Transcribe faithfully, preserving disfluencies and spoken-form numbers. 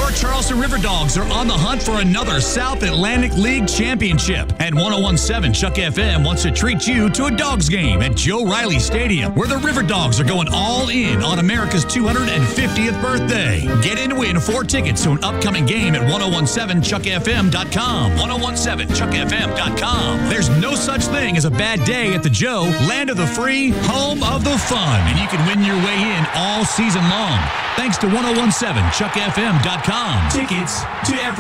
Your Charleston River Dogs are on the hunt for another South Atlantic League championship. And one oh one seven Chuck F M wants to treat you to a Dogs game at Joe Riley Stadium, where the River Dogs are going all in on America's two hundred fiftieth birthday. Get in to win four tickets to an upcoming game at ten seventeen chuck f m dot com. ten seventeen chuck f m dot com. There's no such thing as a bad day at the Joe, land of the free, home of the fun. And you can win your way in all season long. Thanks to ten seventeen chuck f m dot com. Tickets to every